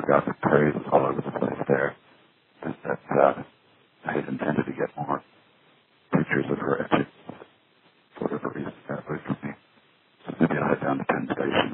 got the praise all over the place there. That I had intended to get more pictures of her